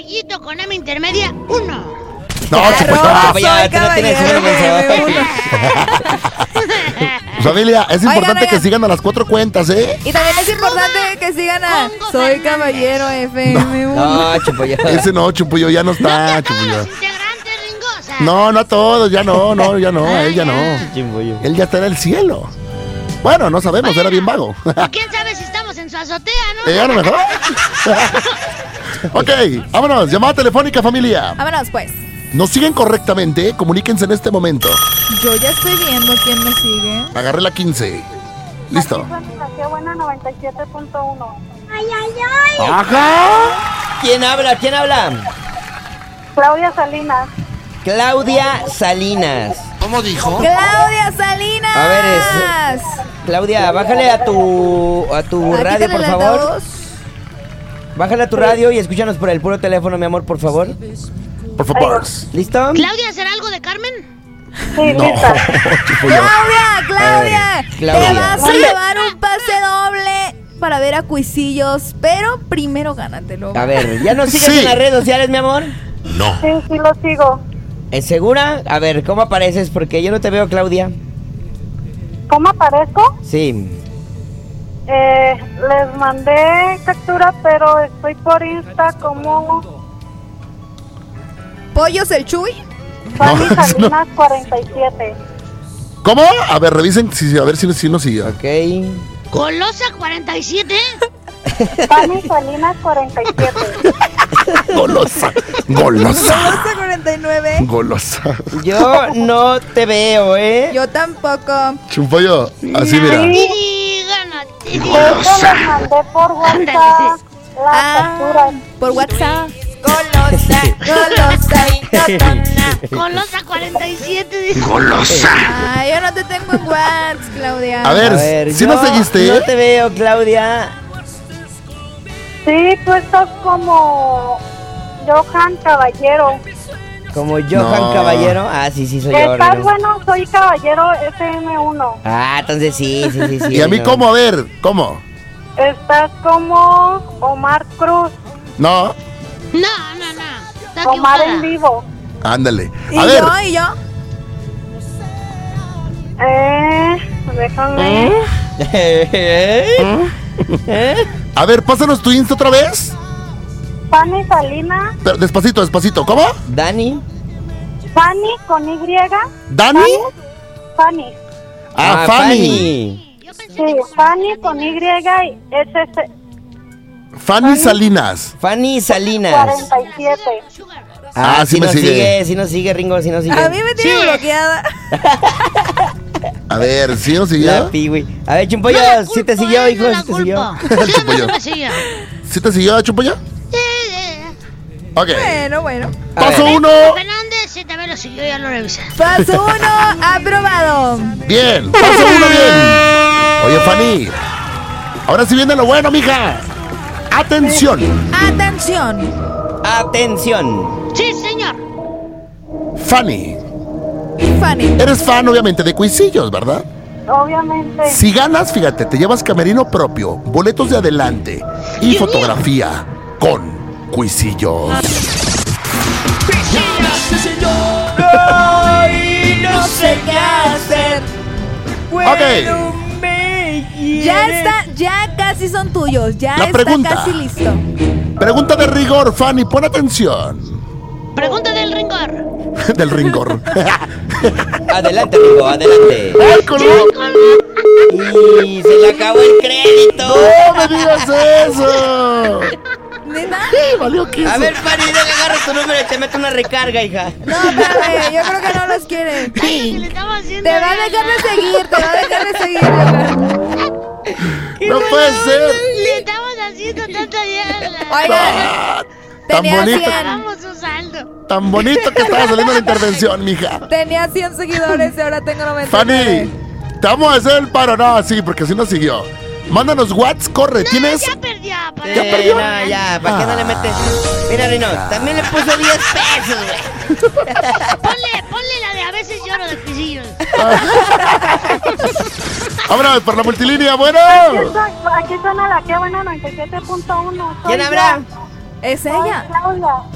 caballito con M intermedia, 1. No, soy caballero. Familia, es importante oigan. que sigan a las 4 cuentas, ¿eh? Y también es importante que sigan a Soy Caballero FM1. No, Chupollo. Ese no, Chupollo, ya no está, Chupollo. Los integrantes, Ringo, o sea, No a todos, ya no, ya no, a él ya no. Chupollo. Él ya está en el cielo. Bueno, no sabemos, era bien vago. ¿quién sabe si estamos en su azotea, no? A lo mejor. Ok, vámonos, llamada telefónica, familia. Vámonos, pues. Nos siguen correctamente, comuníquense en este momento. Yo ya estoy viendo quién me sigue. Agarré la 15. Listo. Qué buena 97.1. ¡Ajá! ¿Quién habla? Claudia Salinas. Claudia Salinas. ¿Cómo dijo? ¡Claudia Salinas! A ver, Claudia, bájale a tu radio, por favor. Bájale a tu radio y escúchanos por el puro teléfono, mi amor, por favor. Por favor. ¿Listo? ¿Claudia será algo de Carmen? Sí, No, lista. Chupollo. Claudia, Claudia. te vas a llevar un pase doble para ver a Cuisillos, pero primero gánatelo. A ver, ¿ya nos sigues Sí. en las redes sociales, mi amor? No. Sí, lo sigo. ¿Es segura? A ver, ¿cómo apareces? Porque yo no te veo, Claudia. ¿Cómo aparezco? Sí. Les mandé captura, pero estoy por Insta como ¿Pollos el Chuy? Fanny No, Salinas 47. ¿Cómo? A ver, revisen a ver si nos sigue. Ok. Golosa 47. Fanny Salinas 47. Golosa. 49. Golosa. Yo no te veo, ¿eh? Yo tampoco. Chupollo, así mira. Tiri, gana, tiri. De hecho, les mandé por WhatsApp las capturas. Por WhatsApp. Golosa. Golosa. Golosa 47. dice. Ay, yo no te tengo en WhatsApp, Claudia. A ver, ¿sí yo nos seguiste? No te veo, Claudia. Sí, tú estás como Johan Caballero. Como Johan No. Caballero. Ah, sí, soy yo. Estás Rino. bueno, soy Caballero FM1. Ah, entonces sí. ¿Y a mí no. cómo? A ver, ¿cómo? Estás como Omar Cruz. No, No. Está Omar equivocada. en vivo. ándale. ¿Y A ver, yo? Déjame. a ver, pásanos tu Insta otra vez. Fanny Salinas. Pero despacito. ¿Cómo? Dani. Fanny con Y. ¿Dani? Fanny. Ah, Fanny. Yo pensé Sí, Fanny con Y y SS Fanny Salinas. Fanny Salinas. 47. Sugar. Ah, sí me nos sigue. Sí nos sigue, Ringo, sí nos sigue. A mí me tiene bloqueada. A ver, ¿sí nos La siguió? pigüey. A ver, Chumpollo, No la ¿sí te culpo, siguió, hijo? no la ¿Sí te siguió? culpo. Sí, Chupollo. no me sigue. ¿Sí te siguió, Chupollo? Ok. Bueno. A Paso ver. 1. Fernández, si te ve lo siguió, ya lo revisé. Paso 1, aprobado. Bien. Paso 1, bien. Oye, Fanny. Ahora sí viene lo bueno, mija. Atención. Atención. Sí, señor. Fanny. Fanny. Eres fan, obviamente, de Cuisillos, ¿verdad? Obviamente. Si ganas, fíjate, te llevas camerino propio, boletos de adelante y fotografía con Cuisillos. Ay, no sé qué hacer. Ok. Ya casi son tuyos. Ya La está pregunta. casi listo. Pregunta de rigor, Fanny, pon atención. Pregunta del Ringor. Del rigor. Adelante, Ringo, adelante. ¡Ay, color! Y se le acabó el crédito. ¡No me digas eso! ¿Neta? Valió que A ver, Fanny, agarra tu número y te meto una recarga, hija. No, espérame, yo creo que no los quiere. Que le estamos haciendo. Te va a dejar de seguir, yo creo. ¡No puede ser! Le estamos haciendo tanta mierda. Oigan, Ah, tan tenía bonito, 100. Hagamos un saldo. tan bonito que estaba saliendo la intervención, mija. Tenía 100 seguidores y ahora tengo 99. Fanny, te vamos a hacer el paro. No, sí, porque si no siguió. Mándanos WhatsApp, corre. ¿Tienes? Ya perdió, papá. ¿Ya perdió? No, ya, ¿para qué no le metes? Mira, Rino, también le puso 10 pesos, güey. Ponle la de a veces lloro de pisillos. Vámonos por la multilínea, bueno. Aquí suena la que buena 97.1. ¿Quién habla? Es ella. Claudia.